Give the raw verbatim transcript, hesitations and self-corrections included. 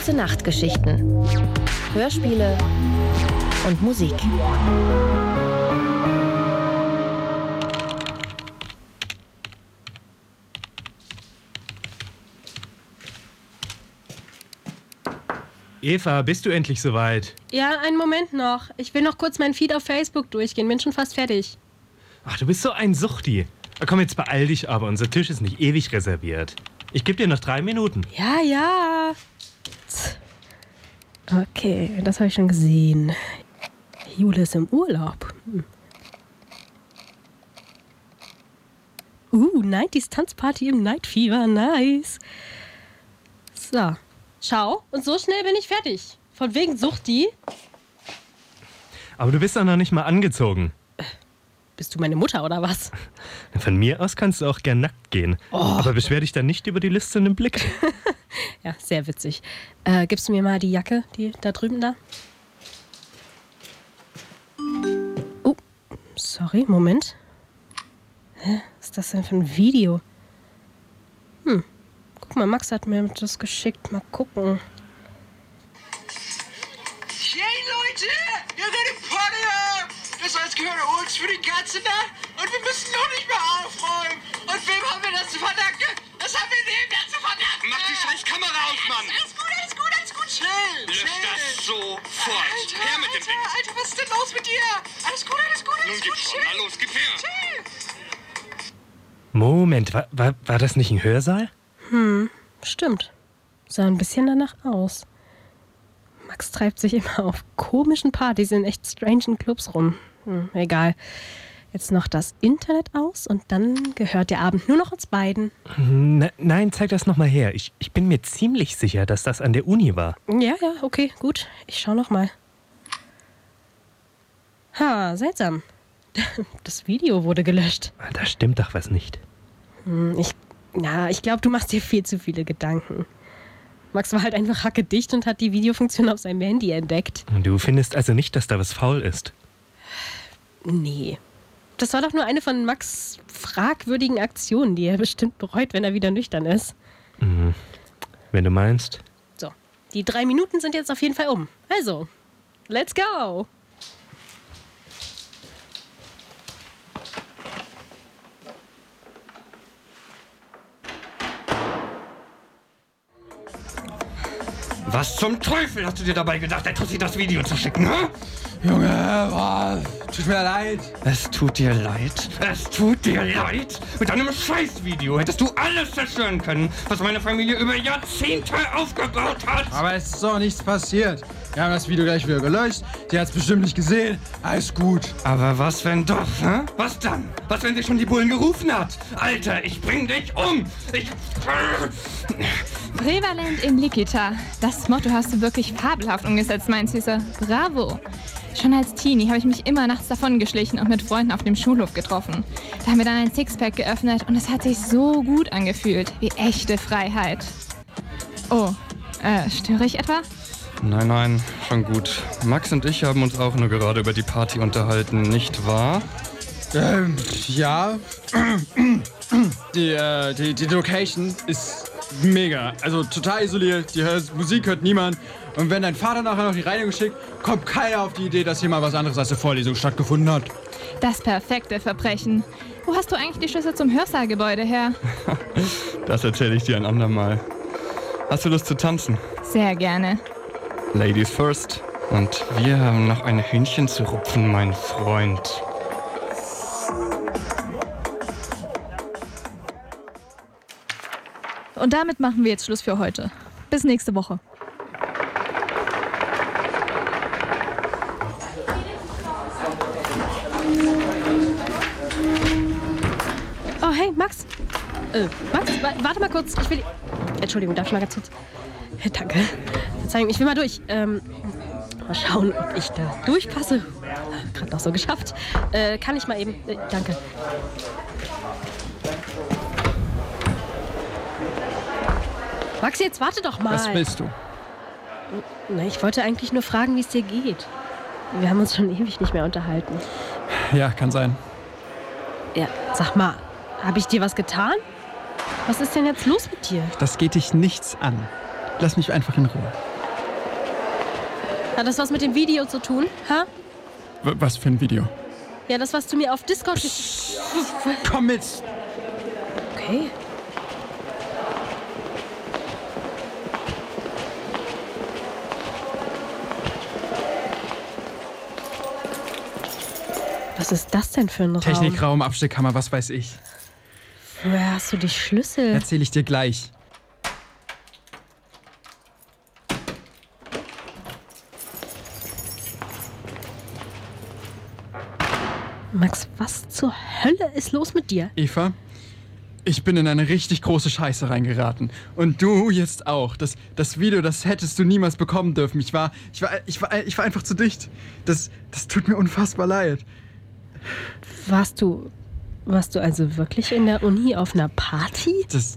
Gute Nachtgeschichten. Hörspiele und Musik. Eva, bist du endlich soweit? Ja, einen Moment noch. Ich will noch kurz meinen Feed auf Facebook durchgehen. Bin schon fast fertig. Ach, du bist so ein Suchti. Komm, jetzt beeil dich aber. Unser Tisch ist nicht ewig reserviert. Ich gebe dir noch drei Minuten. Ja, ja. Okay, das habe ich schon gesehen. Jule ist im Urlaub. Hm. Uh, neunziger Tanzparty im Night Fever. Nice. So. Schau, und so schnell bin ich fertig. Von wegen Suchti. Aber du bist doch noch nicht mal angezogen. Bist du meine Mutter oder was? Von mir aus kannst du auch gern nackt gehen. Oh. Aber beschwer dich dann nicht über die lüsternen Blicke. Ja, sehr witzig. Äh, gibst du mir mal die Jacke, die da drüben da? Oh, sorry, Moment. Hä, was ist das denn für ein Video? Hm. Guck mal, Max hat mir das geschickt. Mal gucken. Hey Leute, wir haben eine Party ab. Das heißt, gehört uns für die ganze Nacht und wir müssen noch nicht mehr aufräumen. Und wem haben wir das zu verdanken? Das haben wir dem da zu verdanken. Mach die scheiß Kamera aus, Mann. Alles gut, alles gut, alles gut. Chill, Lösch chill. das sofort. Alter, Her mit dem Alter, Ding. Alter, was ist denn los mit dir? Alles gut, alles gut, alles Nun gib gut. schon, Chill, na los, gib her. chill. Moment, war, war, war das nicht ein Hörsaal? Hm, stimmt. Sah ein bisschen danach aus. Max treibt sich immer auf komischen Partys in echt strangen Clubs rum. Hm, egal. Jetzt noch das Internet aus und dann gehört der Abend nur noch uns beiden. Ne, nein, zeig das nochmal her. Ich, ich bin mir ziemlich sicher, dass das an der Uni war. Ja, ja, okay, gut. Ich schau noch mal. Ha, seltsam. Das Video wurde gelöscht. Da stimmt doch was nicht. Hm, ich, ja, ich glaube, du machst dir viel zu viele Gedanken. Max war halt einfach hackedicht und hat die Videofunktion auf seinem Handy entdeckt. Du findest also nicht, dass da was faul ist? Nee. Das war doch nur eine von Max' fragwürdigen Aktionen, die er bestimmt bereut, wenn er wieder nüchtern ist. Mhm. Wenn du meinst. So, die drei Minuten sind jetzt auf jeden Fall um. Also, let's go! Was zum Teufel hast du dir dabei gedacht, der Tussi das Video zu schicken, hä? Junge, boah, tut mir leid. Es tut dir leid? Es tut dir leid? Mit einem Scheißvideo hättest du alles zerstören können, was meine Familie über Jahrzehnte aufgebaut hat. Aber es ist doch nichts passiert. Wir haben das Video gleich wieder gelöscht. Sie hat's bestimmt nicht gesehen. Alles gut. Aber was, wenn doch, hä? Was dann? Was, wenn sie schon die Bullen gerufen hat? Alter, ich bring dich um! Ich... Prävalent in Likita. Das Motto hast du wirklich fabelhaft umgesetzt, mein Süßer. Bravo! Schon als Teenie habe ich mich immer nachts davongeschlichen und mit Freunden auf dem Schulhof getroffen. Da haben wir dann ein Sixpack geöffnet und es hat sich so gut angefühlt. Wie echte Freiheit. Oh, äh, störe ich etwa? Nein, nein, schon gut. Max und ich haben uns auch nur gerade über die Party unterhalten, nicht wahr? Ähm, ja. Die, äh, die, die Location ist mega. Also total isoliert. Die hört, Musik hört niemand. Und wenn dein Vater nachher noch die Reinigung schickt, kommt keiner auf die Idee, dass hier mal was anderes als eine Vorlesung stattgefunden hat. Das perfekte Verbrechen. Wo hast du eigentlich die Schlüssel zum Hörsaalgebäude her? Das erzähle ich dir ein andermal. Hast du Lust zu tanzen? Sehr gerne. Ladies first. Und wir haben noch ein Hühnchen zu rupfen, mein Freund. Und damit machen wir jetzt Schluss für heute. Bis nächste Woche. Oh, hey, Max. Äh, Max, wa- warte mal kurz. Ich will... Entschuldigung, darf ich mal ganz kurz... Danke. Verzeihung, ich will mal durch. Ähm, mal schauen, ob ich da durchpasse. Gerade noch so geschafft. Äh, kann ich mal eben... Äh, danke. Max, jetzt warte doch mal. Was willst du? Na, ich wollte eigentlich nur fragen, wie es dir geht. Wir haben uns schon ewig nicht mehr unterhalten. Ja, kann sein. Ja, sag mal, habe ich dir was getan? Was ist denn jetzt los mit dir? Das geht dich nichts an. Lass mich einfach in Ruhe. Hat das was mit dem Video zu tun? Ha? W- was für ein Video? Ja, das, was du mir auf Discord... gesch- Komm mit! Okay. Was ist das denn für ein Raum? Technikraum, Abstellkammer, was weiß ich. Woher hast du die Schlüssel? Erzähl ich dir gleich. Max, was zur Hölle ist los mit dir? Eva, ich bin in eine richtig große Scheiße reingeraten. Und du jetzt auch. Das, das Video, das hättest du niemals bekommen dürfen. Ich war, ich war, ich war, ich war einfach zu dicht. Das, das tut mir unfassbar leid. Warst du... Warst du also wirklich in der Uni auf einer Party? Das,